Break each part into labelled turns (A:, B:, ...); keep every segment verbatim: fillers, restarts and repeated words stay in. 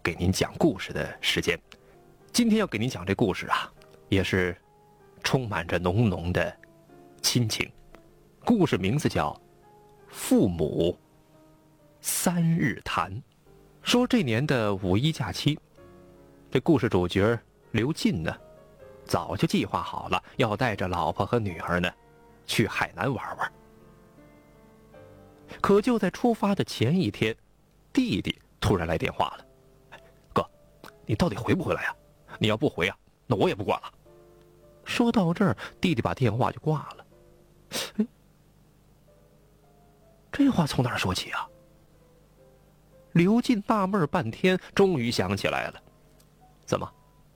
A: 给您讲故事的时间。今天要给您讲这故事啊，也是充满着浓浓的亲情。故事名字叫《父母三日谈》。说这年的五一假期，这故事主角刘进呢，早就计划好了要带着老婆和女儿呢去海南玩玩。可就在出发的前一天，弟弟突然来电话了：“哥，你到底回不回来呀？你要不回啊，那我也不管了。”说到这儿，弟弟把电话就挂了。哎，这话从哪儿说起啊？刘进纳闷半天，终于想起来了，怎么？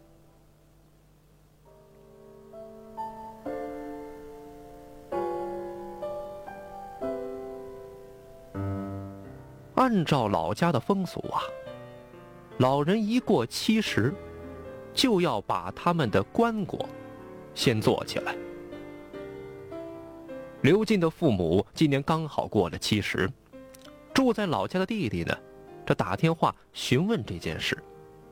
A: 按照老家的风俗啊，老人一过七十，就要把他们的棺椁先做起来。刘进的父母今年刚好过了七十，住在老家的弟弟呢，这打电话询问这件事。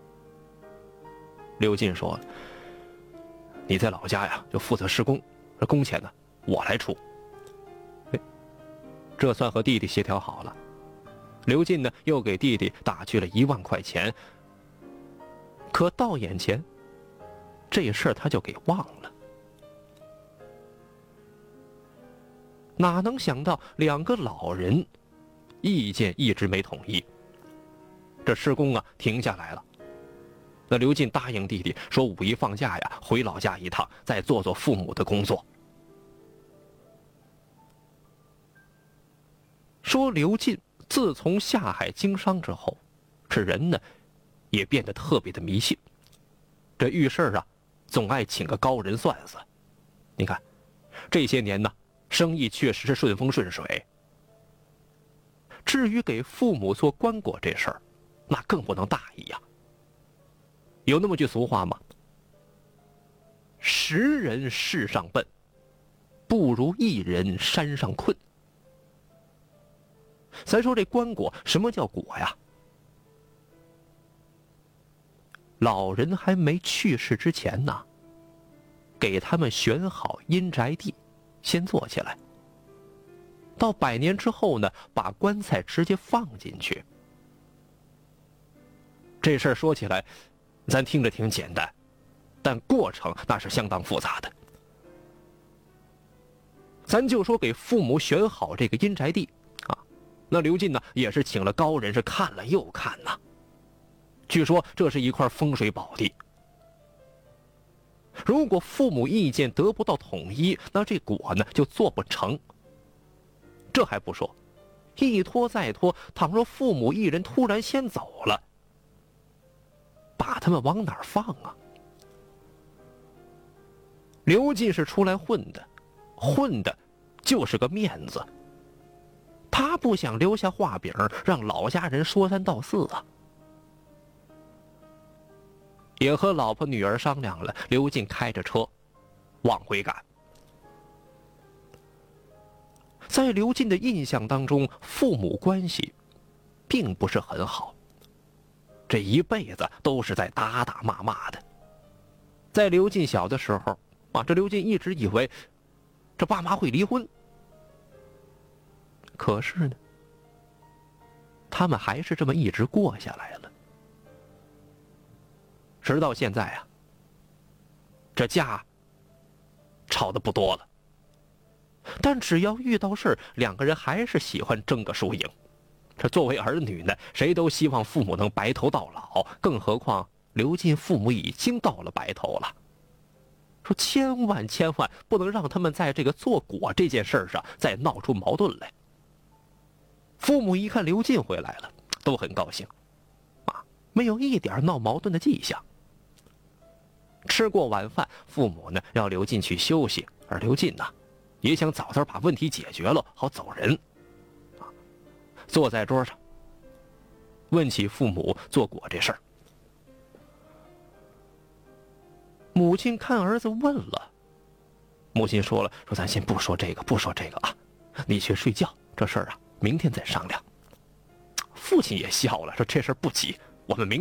A: 刘进说：“你在老家呀，就负责施工，这工钱呢，我来出。”哎，这算和弟弟协调好了。刘进呢，又给弟弟打去了一万块钱。可到眼前，这事儿他就给忘了。哪能想到两个老人意见一直没统一，这施工啊停下来了。那刘进答应弟弟说，五一放假呀，回老家一趟，再做做父母的工作。说刘进自从下海经商之后，这人呢也变得特别的迷信。这遇事啊，总爱请个高人算算。你看，这些年呢，生意确实是顺风顺水。至于给父母做棺椁这事儿，那更不能大意呀。有那么句俗话吗？十人世上奔，不如一人山上困。咱说这棺椁，什么叫椁呀？老人还没去世之前呢，给他们选好阴宅地，先做起来。到百年之后呢，把棺材直接放进去。这事儿说起来，咱听着挺简单，但过程那是相当复杂的。咱就说给父母选好这个阴宅地啊，那刘进呢也是请了高人，是看了又看呐。据说这是一块风水宝地。如果父母意见得不到统一，那这椁呢就做不成。这还不说，一拖再拖，倘若父母一人突然先走了，把他们往哪儿放啊？刘进是出来混的，混的就是个面子。他不想留下画饼，让老家人说三道四啊。也和老婆女儿商量了，刘进开着车往回赶。在刘进的印象当中，父母关系并不是很好，这一辈子都是在打打骂骂的。在刘进小的时候啊，这刘进一直以为这爸妈会离婚，可是呢，他们还是这么一直过下来了。直到现在啊，这架吵得不多了，但只要遇到事儿，两个人还是喜欢争个输赢。这作为儿女呢，谁都希望父母能白头到老，更何况刘进父母已经到了白头了。说千万千万不能让他们在这个做椁这件事上再闹出矛盾来。父母一看刘进回来了，都很高兴啊，没有一点闹矛盾的迹象。吃过晚饭，父母呢让刘进去休息，而刘进呢也想早点把问题解决了，好走人。啊，坐在桌上，问起父母做椁这事儿。母亲看儿子问了，母亲说了，说咱先不说这个，不说这个啊，你去睡觉，这事儿啊，明天再商量。父亲也笑了，说这事儿不急，我们明